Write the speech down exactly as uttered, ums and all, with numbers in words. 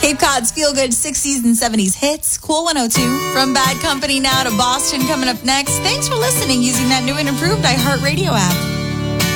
Cape Cod's feel-good sixties and seventies hits. Cool one oh two. From Bad Company now to Boston coming up next. Thanks for listening using that new and improved iHeartRadio app.